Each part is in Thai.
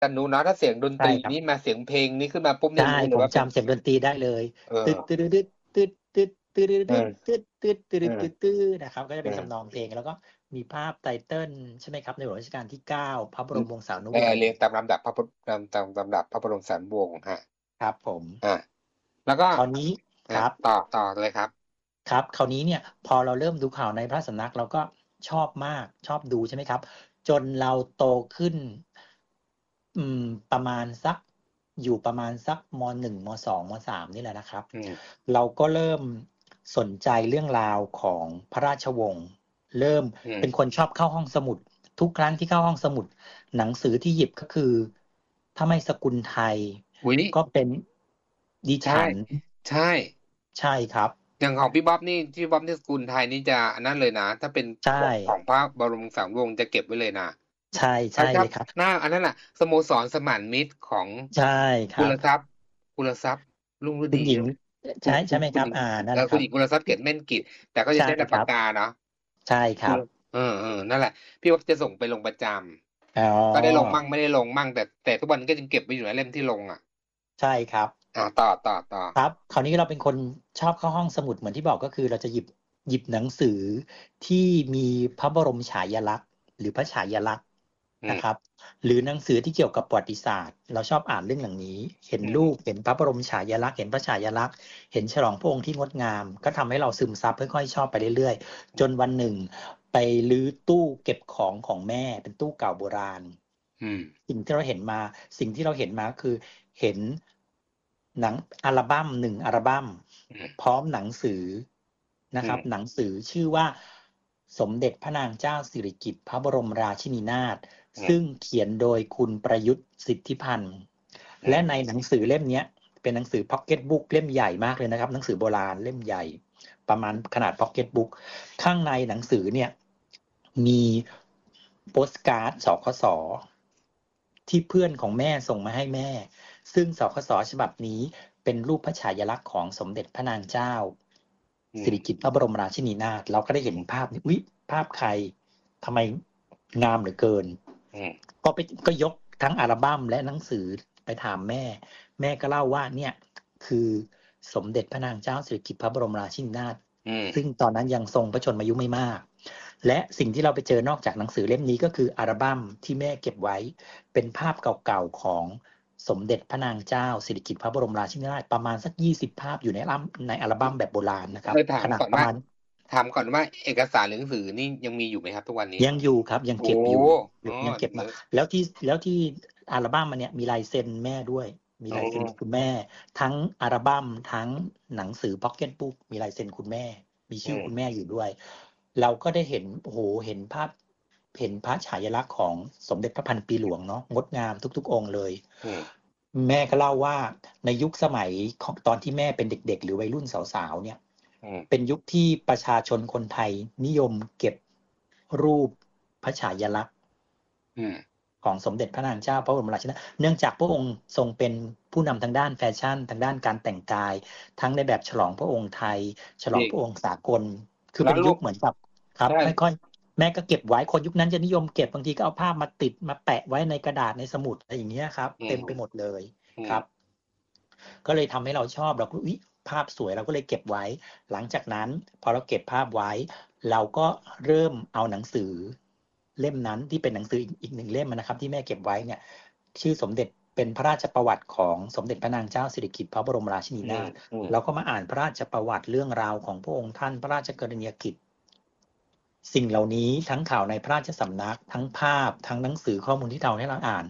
แต่หนูนะถ้าเสียงดนตใช่รีครับนี่มาเสียงเพลงนี่ขึ้นมาปุ๊บเนี่ยใช่รู้เลยผมว่าเป็นจำเสียงดนตรีได้เลยเอตึ๊ดอตึ๊ดตึ๊ดตึ๊ดตึ๊ดตึ๊ดตึ๊ดเอตึ๊ดอตึ๊ดตึ๊ดตึ๊ดเออตึ๊ดตึ๊ดนะครับก็จะเอเป็นทำนอองเพลงแล้วก็มีภาพไตเติ้ลใช่ไหมครับในหลวงรัชกาลที่9พระบรมวงศานุวงศ์เรียงตามลำดับตามลำดับพระบรมสารีวงศ์ฮะครับผมอ่าแล้วก็คราวนี้ครับต่อเลยครับครับคราวนี้เนี่ยพอเราเริ่มดูข่าวในพระสำนักเราก็ชอบมากชอบดูใช่ไหมครับจนเราโตขึ้นอืมประมาณสักอยู่ประมาณสักม.1ม.2ม.3นี่แหละนะครับอืมเราก็เริ่มสนใจเรื่องราวของพระราชวงศ์เริ่มเป็นคอืมนชอบเข้าห้องสมุดทุกครั้งที่เข้าห้องสมุดหนังสือที่หยิบก็คือถ้าไม่สกุลไทยอุ้ยก็เป็นดิใช่ฉันใช่ใช่ครับอย่างของพี่บ๊อบนี่ที่บ๊อบที่สกุลไทยนี่จะอันนั้นเลยนะถ้าเป็นใช่ของพระบรมสารีวงศ์จะเก็บไว้เลยนะใช่ใช่ใช่ครับเลยครับหน้าอันนั้นน่ะสโมสรสมานมิตรของใช่ครับกุลทรัพย์กุลทรัพย์รุ่งฤดีคุณหญิงคุณใช่ใช่ไหมคุณหญิงครับนั่นแหละครับคุณหญิงกุลทรัพย์เกียรติเม่นกิจแต่ก็จะใช่ใช้แต่ครับปากกาเนาะใช่คกุลรับนั่นแหละพี่ว่าจะส่งไปลงประจอ๋ำก็ได้ลงอมั่งไม่ได้ลงมั่งแต่ทุกวันก็ยังเก็บไว้อยู่ในเล่มที่ลงอ่ะใช่ครับต่อครับคราวนี้เราเป็นคนชอบเข้าห้องสมุดเหมือนที่บอกก็คือเราจะหยิบหนังสือที่มีพระบรมฉายาลักษณ์หรือพระฉายาลักษณ์นะครับอืมหรือหนังสือที่เกี่ยวกับประวัติศาสตร์เราชอบอ่านเรื่องอย่างนี้เห็นอืรูปมเห็นพระบรมฉายาลักษณ์เห็นพระฉายาลักษณ์เห็นฉลองพระองค์ที่งดงามก็ทำให้เราซึมซับค่อยๆชอบไปเรื่อยๆจนวันหนึ่งไปรื้อตู้เก็บของของแม่เป็นตู้เก่าโบราณอืมสิ่งที่เราเห็นมาสิ่งที่เราเห็นมาก็คือเห็นหนังอัลบั้มหนึ่งอัลบั้มอืมพร้อมหนังสือนะครับหนัอืมงสือชื่อว่าสมเด็จพระนางเจ้าสิริกิติ์พระบรมราชินีนาถอืมซึ่งเขียนโดยคุณประยุทธ์สิทธิพันธ์และในอืมหนังสือเล่มนี้เป็นหนังสือพ็อกเก็ตบุ๊กเล่มใหญ่มากเลยนะครับหนังสือโบราณเล่มใหญ่ประมาณขนาดพ็อกเก็ตบุ๊กข้างในหนังสือเนี่ยมีโปสการ์ดสคส ที่เพื่อนของแม่ส่งมาให้แม่ ซึ่งสคสฉบับนี้เป็นรูปพระฉายาลักษณ์ของสมเด็จพระนางเจ้าอืมสิริกิติ์พระบรมราชินีนาถเราก็ได้เห็นภาพนี้อุ๊ยภาพใครทำไมงามเหลือเกินอืมก็ยกทั้งอัลบั้มและหนังสือไปถามแม่ แม่ก็เล่าว่าเนี่ยคือสมเด็จพระนางเจ้าสิริกิติ์พระบรมราชินีนาถอืมซึ่งตอนนั้นยังทรงพระชนมายุไม่มาก และสิ่งที่เราไปเจอนอกจากหนังสือเล่มนี้ก็คืออัลบั้มที่แม่เก็บไว้เป็นภาพเก่าๆของสมเด็จพระนางเจ้าสิริกิติ์พระบรมราชินีนาถประมาณสัก20ภาพอยู่ในอัลบั้มแบบโบราณนะครับเลยถามก่อนว่าขนาดประมาณเอกสารหรือหนังสือนี่ยังมีอยู่ไหมครับทุกวันนี้ยังอยู่ครับยังโอ้เก็บอยู่อ๋อยังเก็บมาเดี๋ยวแล้วที่อัลบั้มมันเนี่ยมีลายเซ็นแม่ด้วยมีอ๋ลายเซ็นคุณอแม่ทั้งอัลบั้มทั้งหนังสือพ็อกเก็ตบุ๊กมีลายเซ็นคุณแม่มีอืมชื่อคุณแม่อยู่ด้วยเราก็ได้เห็นโอ้โหเห็นภาพเห็นพระฉายาลักษณ์ของสมเด็จพระพันปีหลวงเนาะงดงามทุกๆองค์เลยอืมแม่ก็เล่าว่าในยุคสมัยของตอนที่แม่เป็นเด็กๆหรือวัยรุ่นสาวๆเนี่ยอืมเป็นยุคที่ประชาชนคนไทยนิยมเก็บรูปพระฉายาลักษณ์อืมของสมเด็จพระนางเจ้าพระบรมราชินีนาถเนื่องจากพระองค์ทรงเป็นผู้นำทางด้านแฟชั่นทางด้านการแต่งกายทั้งในแบบฉลองพระองค์ไทยฉลองนี่พระองค์สากลคือเป็นแล้วรูปยุคเหมือนกับครับใช่ค่อยๆแม่ก็เก็บไว้คนยุคนั้นจะนิยมเก็บบางทีก็เอาภาพมาติดมาแปะไว้ในกระดาษในสมุดอะไรอย่างเงี้ยครับอืมเต็มไปหมดเลยอืมครับก็เลยทำให้เราชอบเราก็อุ๊ยภาพสวยเราก็เลยเก็บไว้หลังจากนั้นพอเราเก็บภาพไว้ เราก็เริ่มเอาหนังสือเล่มนั้นที่เป็นหนังสืออีกหนึ่งเล่มนะครับที่แม่เก็บไว้เนี่ยชื่อสมเด็จเป็นพระราชประวัติของสมเด็จพระนางเจ้าสิริกิติ์พระบรมราชินีอืมนาถอืมเราก็มาอ่านพระราชประวัติเรื่องราวของพระองค์ท่านพระราชกรณียกิจสิ่งเหล่านี้ทั้งข่าวในพระราชสำนักทั้งภาพทั้งหนังสือข้อมูลที่เราให้เราอ่าน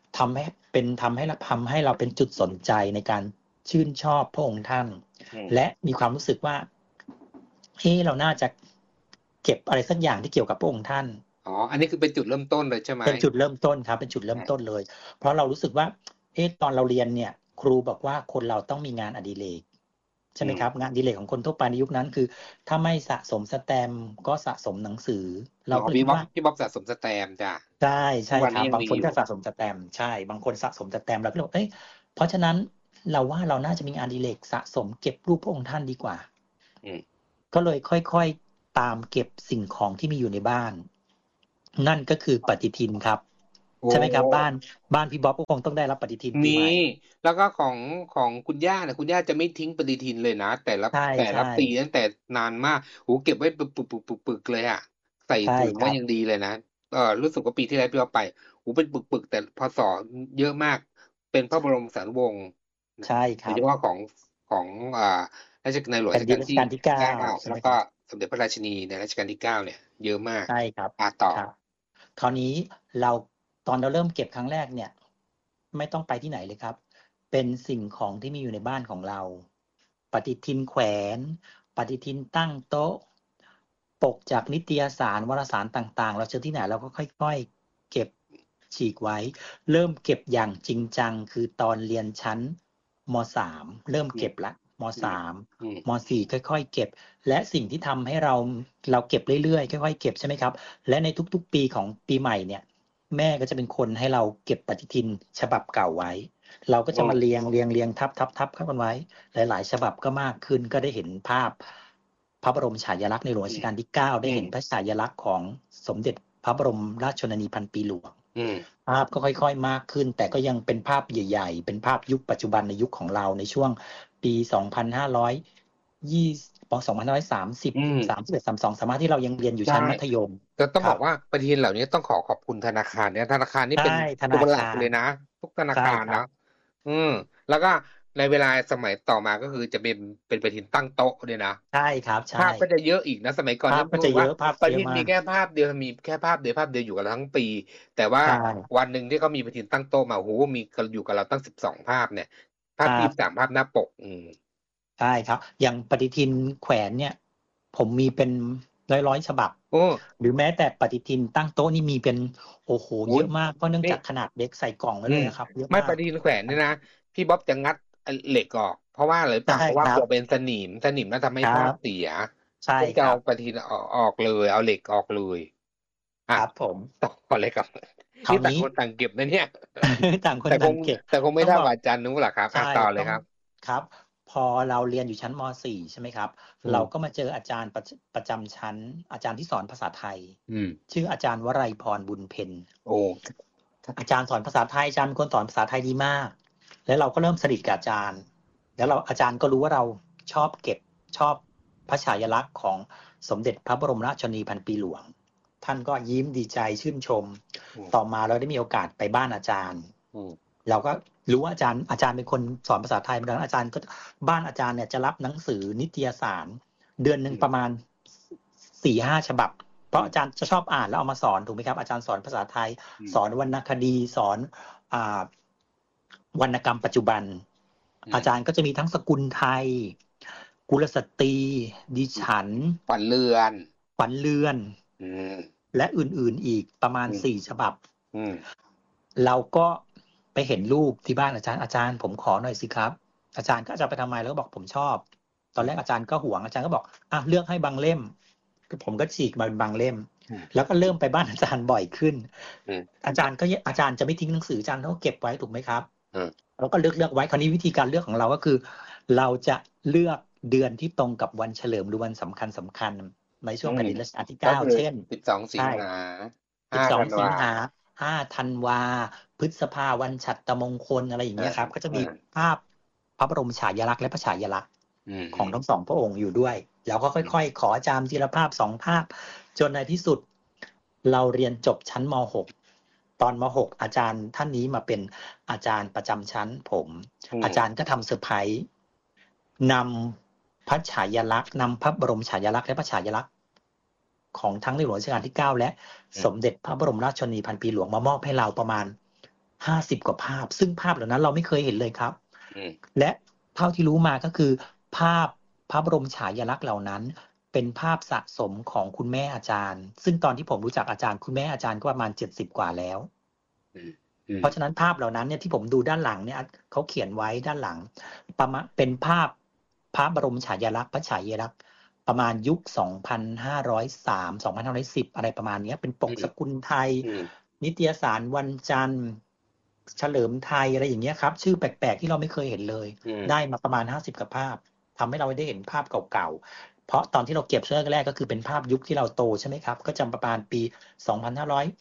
ทำให้เราเป็นจุดสนใจในการชื่นชอบพระองค์ท่านอืมและมีความรู้สึกว่าเราน่าจะเก็บอะไรสักอย่างที่เกี่ยวกับพระองค์ท่านอ๋ออันนี้คือเป็นจุดเริ่มต้นเลยใช่ไหมเป็นจุดเริ่มต้นครับเป็นจุดเริ่มต้นเลยเพราะเรารู้สึกว่าตอนเราเรียนเนี่ยครูบอกว่าคนเราต้องมีงานอดิเรกใช่อืไหมครับมงานอดิเรกของคนทั่วไปในยุคนั้นคือถ้าไม่สะสมสแตมป์ก็สะสมหนังสือเราอ๋อพี่บ๊อบก็เลยคิดว่าพี่บ๊อบสะสมสแตมป์จ้ะใช่ใช่ทุกวันนี้ครับบางยังมีอยู่คนก็สะสมสแตมป์ใช่บางคนสะสมสแตมป์เราก็เลยบอกเพราะฉะนั้นเราว่าเราน่าจะมีงานอดิเรกสะสมเก็บรูปพระองค์ท่านดีกว่าอืมก็เลยค่อยๆตามเก็บสิ่งของที่มีอยู่ในบ้านนั่นก็คือปฏิทินครับโอ้ใช่ไหมครับบ้านพี่บ๊อบก็คงต้องได้รับปฏิทินปีมีใหม่แล้วก็ของคุณย่าเนี่ยคุณย่าจะไม่ทิ้งปฏิทินเลยนะแต่ละใช่แต่ละใช่ปีตั้งแต่นานมากโหเก็บไว้ปึกเลยอะใส่ใช่ถุงครับไว้อย่างดีเลยนะรู้สึกว่าปีที่แล้วพี่เอาไปโหเป็นปึกแต่พศเยอะมากเป็นพระบรมสารีวงศ์นะใช่ครับโดยเฉพาะของอ่ารัชกาลในหลวงแผ่นดินรัชกาลที่รัชกาลที่เก้าเก้าแล้วก็ใช่ไหมครับสมเด็จพระราชินีในรัชกาลที่ 9เนี่ยเยอะมากใช่ครับต่อครับคราวนี้เราตอนเราเริ่มเก็บครั้งแรกเนี่ยไม่ต้องไปที่ไหนเลยครับเป็นสิ่งของที่มีอยู่ในบ้านของเราปฏิทินแขวนปฏิทินตั้งโต๊ะปกจากนิตยสารวารสารต่างๆเราเจอที่ไหนเราก็ค่อยๆเก็บฉีกไว้เริ่มเก็บอย่างจริงจังคือตอนเรียนชั้นม.3เริ่มอืมเก็บละมอืม .3 อืมม.4ค่อยๆเก็บและสิ่งที่ทำให้เราเก็บเรื่อยๆค่อยๆเก็บใช่ไหมครับและในทุกๆปีของปีใหม่เนี่ยแม่ก็จะเป็นคนให้เราเก็บปฏิทินฉบับเก่าไว้เราก็จะมาเรียงทับเข้ากันไว้หลายๆฉบับก็มากขึ้นก็ได้เห็นภาพพระบรมฉายาลักษณ์ในหลวงอืมรัชกาลที่9ได้อืมเห็นพระฉายาลักษณ์ของสมเด็จพระบรมราชชนนีพันปีหลวงอืมภาพก็ค่อยๆมากขึ้นแต่ก็ยังเป็นภาพใหญ่ๆเป็นภาพยุคปัจจุบันในยุคของเราในช่วงปี25202530 อืม 31 32สามารถที่เรายังเรียนอยู่ใช่ชั้นมัธยมแต่ต้องครับบอกว่าปฏิทินเหล่านี้ต้องขอบคุณธนาคารเนี่ยธนาคารนี่ใช่เป็นธนาตัวหลัคารกเลยนะทุกธนาใช่คารนะครับอืมแล้วก็ในเวลาสมัยต่อมาก็คือจะเป็นปฏิทินตั้งโต๊ะด้วยนะใช่ครับใช่ภาพก็จะเยอะอีกนะสมัยก่อนภาเนี่ยรู้ว่าพก็จะเยอะภาพปฏิทินมีเยอะมากแค่ภาพเดียวมีแค่ภาพเดียวอยู่กับเราทั้งปีแต่ว่าใช่วันหนึ่งที่เขามีปฏิทินตั้งโต๊ะมาโอ้โหมีอยู่กับเราตั้ง12 ภาพเนี่ยภาพที่ครับ 23 ภาพหน้าปกใช่ครับอย่างปฏิทินแขวนเนี่ยผมมีเป็นร้อยฉบับโอ้หรือแม้แต่ปฏิทินตั้งโต๊ะนี่มีเป็นโอ้โหโหเยอะมากเพราะเนื่องนี่จากขนาดเล็กใส่กล่องไว้อืมเลยครับเยอะไม่ปมากฏิทินแขวนเนี่ยนะพี่บ๊อบจะงัดเหล็กออกเพราะว่าอะไรใช่ป่ะเพราะว่าครับกลัวเป็นสนิมแล้วทำให้ครับภาพเสียใช่ก็จะครับเอาปฏิทินออกเลยเอาเหล็กออกเลยอ่ะครับผมต่อเลยครับนี่ต่างคราวนี้คนต่างเก็บนะเนี่ยต่างคนแต่คงต่างเก็บแต่คงไม่ต้องบอกเท่ากับอาจารย์นู้นหรอกครับใช่ต่อเลยต้องครับครับพอเราเรียนอยู่ชั้นม .4 ใช่ไหมครับอืมเราก็มาเจออาจารย์ประจำชั้นอาจารย์ที่สอนภาษาไทยอืมชื่ออาจารย์วรัยพรบุญเพ็ญโอ้อาจารย์สอนภาษาไทยอาจารย์เป็นคนสอนภาษาไทยดีมากแล้วเราก็เริ่มสนิทกับอาจารย์แล้วอาจารย์ก็รู้ว่าเราชอบเก็บชอบพระฉายาลักษณ์ของสมเด็จพระบรมราชชนนีพันปีหลวงท่านก็ยิ้มดีใจชื่นชมอืมต่อมาเราได้มีโอกาสไปบ้านอาจารย์อืมเราก็รู้ว่าอาจารย์เป็นคนสอนภาษาไทยเหมือนกันอาจารย์ก็บ้านอาจารย์เนี่ยจะรับหนังสือนิตยสารเดือนหนึ่อืมงประมาณ4-5 ฉบับเพอืมราะอาจารย์จะชอบอ่านแล้วเอามาสอนถูกไหมครับอาจารย์สอนภาษาไทยอืมสอนวรรณคดีสอนอ่าวรรณกรรมปัจจุบันอืมอาจารย์ก็จะมีทั้งสกุลไทยกุลสตรีดิฉันฝันเรือนขวัญเรือนอืมและอื่นๆอีกประมาณอืม 4 ฉบับอืมเราก็ไปเห็นรูปที่บ้านอาจารย์ผมขอหน่อยสิครับอาจารย์ก็จะไปทำไมแล้วก็บอกผมชอบตอนแรกอาจารย์ก็หวงอาจารย์ก็บอกอ่ะเลือกให้บางเล่มก็ผมก็ฉีกมาเป็นบางเล่มอืมแล้วก็เริ่มไปบ้านอาจารย์บ่อยขึ้นอืมอาจารย์จะไม่ทิ้งหนังสืออาจารย์เขาก็เก็บไว้ถูกไหมครับอืมเราก็เลือกไว้คราวนี้วิธีการเลือกของเราก็คือเราจะเลือกเดือนที่ตรงกับวันเฉลิมหรือวันสำคัญในช่อืมวงแผ่นดินรัชกาลที่ก็คือ 9เช่น 12 สิงใช่หาสิบสองธันวาสิงหา5 ธันวาพฤษภาวันฉัตรมงคลอะไรอย่างอ่าเงี้ยครับก็จะมีอ่าภาพพระบรมฉายาลักษณ์และพระฉายาลักษณ์อืมของทั้งสองพระองค์อยู่ด้วยแล้วก็อืมค่อยๆขออาจารย์ทีละภาพ2 ภาพจนในที่สุดเราเรียนจบชั้นม .6 ตอนม .6 อาจารย์ท่านนี้มาเป็นอาจารย์ประจำชั้นผมอืมอาจารย์ก็ทำเซอร์ไพรส์นำพระฉายาลักษณ์นำพระบรมฉายาลักษณ์และพระฉายาลักษณ์ของทั้งในหลวงรัชกาลที่9และอืมสมเด็จพระบรมราชชนนีพันปีหลวงมามอบให้เราประมาณ50 กว่าภาพซึ่งภาพเหล่านั้นเราไม่เคยเห็นเลยครับอืมและเท่าที่รู้มาก็คือภาพพระบรมฉายาลักษณ์เหล่านั้นเป็นภาพสะสมของคุณแม่อาจารย์ซึ่งตอนที่ผมรู้จักอาจารย์คุณแม่อาจารย์ก็ประมาณ70 กว่าแล้วอืมอืมเพราะฉะนั้นภาพเหล่านั้นเนี่ยที่ผมดูด้านหลังเนี่ยเขาเขียนไว้ด้านหลังประมาณเป็นภาพพระบรมฉายาลักษณ์พระฉายาลักษณ์ประมาณยุค2503 2510อะไรประมาณนี้เป็นปอืมกสกุลไทยอืมนิตยสารวันจันทร์เฉลิมไทยอะไรอย่างเงี้ยครับชื่อแปลกๆที่เราไม่เคยเห็นเลยอืมได้มาประมาณ50 กว่าภาพทำให้เราได้เห็นภาพเก่าๆเพราะตอนที่เราเก็บช่วงแรกก็คือเป็นภาพยุคที่เราโตใช่ไหมครับก็จำประมาณปี2520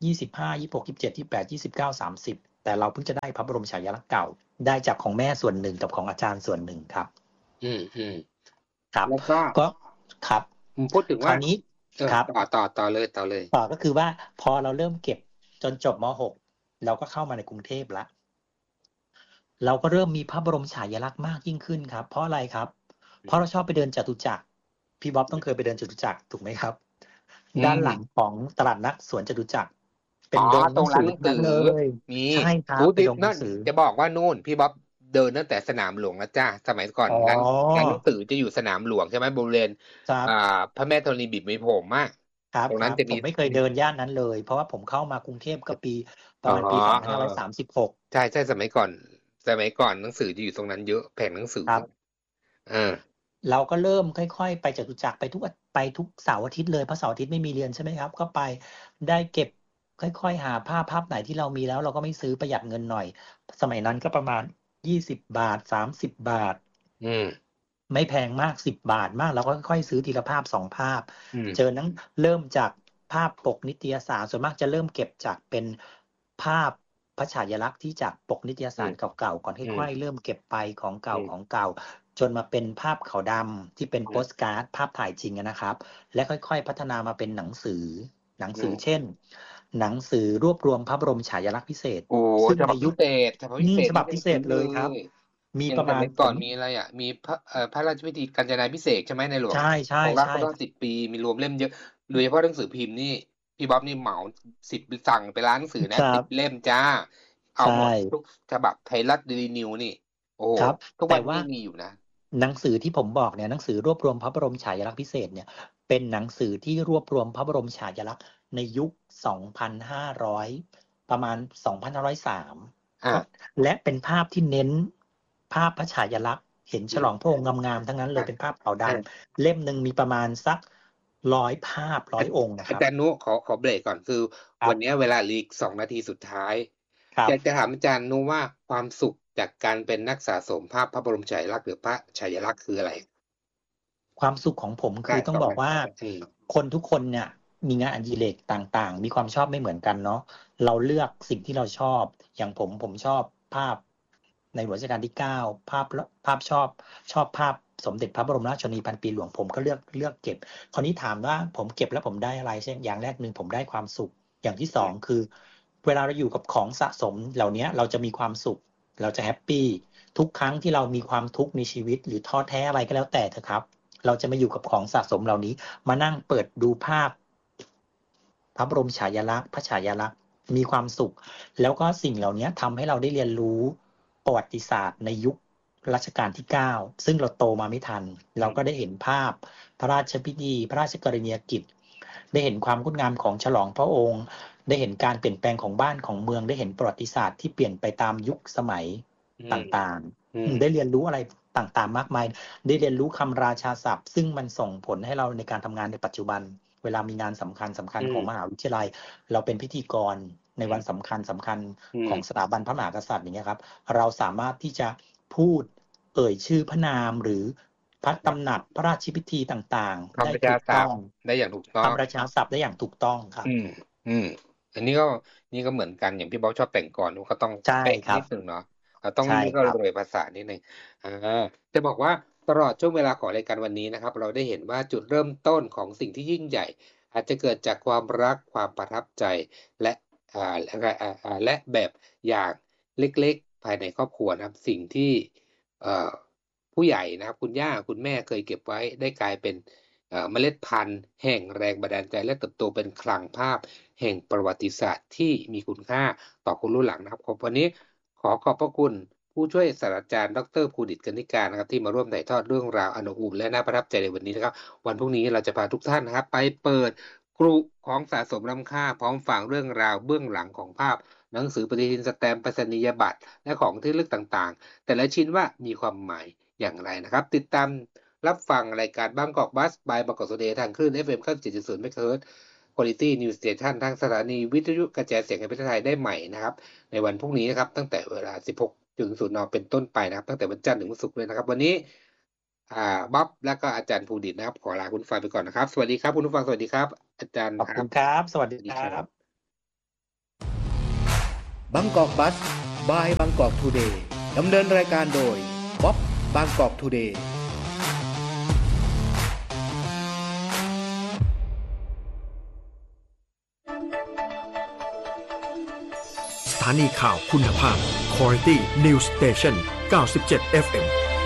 25 26 27 28 29 30แต่เราเพิ่งจะได้พระบรมฉายาลักษณ์เก่าได้จากของแม่ส่วนหนึ่งกับของอาจารย์ส่วนหนึ่งครับอืมอืมครับแล้วก็ก็ครับพูดถึงว่าคราวนี้ครับต่อเลยต่อเลยต่อก็คือว่าพอเราเริ่มเก็บจนจบม .6 เราก็เข้ามาในกรุงเทพแล้วเราก็เริ่มมีพระบรมฉายาลักษณ์มากยิ่งขึ้นครับเพราะอะไรครับเพราะเราชอบไปเดินจตุจักรพี่บ๊อบต้องเคยไปเดินจตุจักรถูกไหมครับอืด้านหลังมของตลาดนัดสวนจตุจักรเป็อ๋อนดงหตรงร้านหนังสืนังสือนั้นอเลยมีใช่ครับเป็นอู้ดินั่นดงหนังสือจะบอกว่านู่นพี่บ๊อบเดินตั้งแต่สนามหลวงแล้วจ้าสมัยก่อนอ๋อร้านหนังสือจะอยู่สนามหลวงใช่ไหมบริเวณครับพระแม่ธรณีบีบมวยผมมากครับตรงครับนั้นจะมีผมไม่เคยเดินย่านนั้นเลยเพราะว่าผมเข้ามากรุงเทพก็ปีปอ๋อระมาณปีเออ 2536 ใช่ใช่สมัยก่อนหนังสือจะอยู่ตรงนั้นเยอะแผงหนังสือครับอ่าเราก็เริ่มค่อยๆไปจตุจักรไปทุกเสาร์อาทิตย์เลยเพราะเสาร์อาทิตย์ไม่มีเรียนใช่ไหมครับก็ไปได้เก็บค่อยๆหาภาพไหนที่เรามีแล้วเราก็ไม่ซื้อประหยัดเงินหน่อยสมัยนั้นก็ประมาณ20 บาท30 บาทอืมไม่แพงมาก10 บาทมากเราก็ค่อยๆซื้อทีละภาพ2 ภาพอืมเจอนั้นเริ่มจากภาพปกนิตยสารส่วนมากจะเริ่มเก็บจากเป็นภาพพระฉายาลักษณ์ที่จากปกนิตยอืมสารเก่าๆก่อนอืมค่อยๆเริ่มเก็บไปของอืเก่ามของเก่า จนมาเป็นภาพขาวดำที่เป็นโปสการ์ดภาพถ่ายจริงนะครับและค่อยๆพัฒนามาเป็นหนังสือเช่นหนังสือรวบรวมพระบรมฉายาลักษณ์พิเศษโอ้ซึ่งในยุคฉบับพิเศษฉบับพิเศนี่ได้ซื้อเลษเลยครับยมีอย่างประมาณผมสมัยก่อนมีอะไรอ่ะมีพระราชพิธีกาญจนาภิเษกใช่ไหมในหลวงใช่ใช่ของราชใช่ครบรอบ10 ปีมีรวมเล่มเยอะโดยเฉพาะหนังสือพิมพ์นี่พี่บ๊อบนี่เหมาสั่งไปร้านหนังสือคนะรับ 10 เล่มจ้าเอาใช่หมดทุกฉบับไทยรัฐเดลินิวนี่โอ้โหครับทุกวันนี้แต่ว่ายังมีอยู่นะหนังสือที่ผมบอกเนี่ยหนังสือรวบรวมพระบรมฉายาลักษณ์พิเศษเนี่ยเป็นหนังสือที่รวบรวมพระบรมฉายาลักษณ์ในยุค2,500ประมาณ2,503 อ่าเพราะและเป็นภาพที่เน้นภาพพระฉายาลักษณ์เห็นฉลองพระองค์งามๆทั้งนั้นเลยเป็นภาพขาวดอ่าำเล่มหนึ่งมีประมาณสัก100 ภาพ100 องค์นะครับอาจารย์นุขอเบรกก่อนคือครับวันนี้เวลาเหลืออีก2 นาทีสุดท้ายครับอยากจะถามอาจารย์นุว่าความสุขจากการเป็นนักสะสมภาพพระบรมฉายาลักษณ์หรือพระฉายาลักษณ์คืออะไรความสุขของผมได้คือต้องบอกว่าคนทุกคนเนี่ยมีงานอดิเรกต่างๆมีความชอบไม่เหมือนกันเนาะเราเลือกสิ่งที่เราชอบอย่างผมชอบภาพในหลวงรัชกาลที่9ภาพชอบภาพสมเด็จพระบรมราชชนนีพันปีหลวงผมก็เลือกเก็บคราวนี้ถามว่าผมเก็บแล้วผมได้อะไรใช่อย่างแรกหนึ่งผมได้ความสุขอย่างที่สองคือเวลาเราอยู่กับของสะสมเหล่านี้เราจะมีความสุขเราจะแฮปปี้ทุกครั้งที่เรามีความทุกข์ในชีวิตหรือท้อแท้อะไรก็แล้วแต่เถอะครับ เราจะมาอยู่กับของสะสมเหล่านี้มานั่งเปิดดูภาพพระบรมฉายาลักษณ์พระฉายาลักษณ์มีความสุขแล้วก็สิ่งเหล่านี้ทำให้เราได้เรียนรู้ประวัติศาสตร์ในยุครัชกาลที่9ซึ่งเราโตมาไม่ทันเราก็ได้เห็นภาพพระราชพิธีพระราชกรณียกิจได้เห็นความงดงามของฉลองพระองค์ได้เห็นการเปลี่ยนแปลงของบ้านของเมืองได้เห็นประวัติศาสตร์ที่เปลี่ยนไปตามยุคสมัยอืมต่างอืมๆได้เรียนรู้อะไรต่างๆมากมาย ได้เรียนรู้คำราชาศัพท์ซึ่งมันส่งผลให้เราในการทำงานในปัจจุบันเวลามีงานสำคัญอืมของมหาวิทยาลัยเราเป็นพิธีกรในวันอืมสำคัญอืมของสถาบันพระมหากษัตริย์อย่างเงี้ยครับเราสามารถที่จะพูดชื่อพระนามหรือพระตำหนักพระราชพิธีต่างๆได้ทำประชาถูกต้องศัพท์ได้อย่างถูกต้องทำประชาศัพท์ได้อย่างถูกต้องครับอืมอืมอันนี้ก็นี่ก็เหมือนกันอย่างพี่บ๊อบชอบแต่งกลอนก็ต้องใช่เป๊ะครับนิดนึงเนาะเราต้องใช่นี่ก็ครับโรยภาษานิดนึงอ่าจะบอกว่าตลอดช่วงเวลาของรายการวันนี้นะครับเราได้เห็นว่าจุดเริ่มต้นของสิ่งที่ยิ่งใหญ่อาจจะเกิดจากความรักความประทับใจและและแบบอย่างเล็กๆภายในครอบครัวนะครับสิ่งที่เอ่อผู้ใหญ่นะครับคุณย่าคุณแม่เคยเก็บไว้ได้กลายเป็นเมล็ดพันธุ์แห่งแรงบันดาลใจและเติบโตเป็นคลังภาพแห่งประวัติศาสตร์ที่มีคุณค่าต่อคนรุ่นหลังนะครับผมวันนี้ขอขอบพระคุณผู้ช่วยศาสตราจารย์ดรภูดิตกนิการนะครับที่มาร่วมถ่ายทอดเรื่องราวอันอบอุ่นและน่าประทับใจในวันนี้นะครับวันพรุ่งนี้เราจะพาทุกท่านนะครับไปเปิดกรุของสะสมล้ำค่าพร้อมฟังเรื่องราวเบื้องหลังของภาพหนังสือปฏิทินสแตมป์ไปรษณียบัตรและของที่ระลึกต่างๆแต่ละชิ้นว่ามีความหมายอย่างไรนะครับติดตามรับฟังรายการบางกอกบัสบายบางกอกโซเดย์ทางคลื่น FM 97.0 MHz Quality News Station ทางสถานีวิทยุกระจายเสียงแห่งประเทศไทยได้ใหม่นะครับในวันพรุ่งนี้นะครับตั้งแต่เวลา 16:00 นเป็นต้นไปนะครับตั้งแต่วันจันทร์ถึงวันศุกร์เลยนะครับวันนี้บ๊อบและก็อาจารย์ภูดิตนะครับขอลาคุณผู้ฟังไปก่อนนะครับสวัสดีครับคุณผู้ฟังสวัสดีครับอาจารย์ขอบครับคุณครับสวัสดีสวัสดีครัครับบบางกอกบัสบายบางกอกทูเดย์ดำเนินรายการโดยบ๊อบบางกอกทูเดย์สถานีข่าวคุณภาพ Quality News Station 97 FM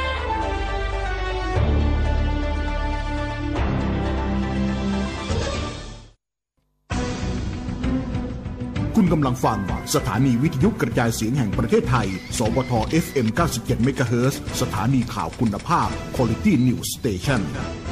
คุณกำลังฟังสถานีวิทยุกระจายเสียงแห่งประเทศไทยสวท FM 97 เมกะเฮิรตซ์สถานีข่าวคุณภาพ Quality News Station